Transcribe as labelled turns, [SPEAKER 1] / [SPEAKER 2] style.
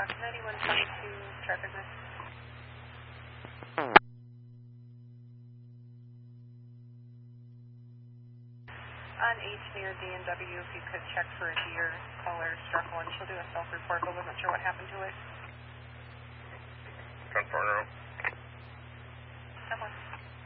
[SPEAKER 1] 9122 traffic light. On H near D&W, if you could check for a deer, caller struck one. She'll do a self-report, but wasn't sure what happened to it.
[SPEAKER 2] 10-4 in a row.
[SPEAKER 1] Someone.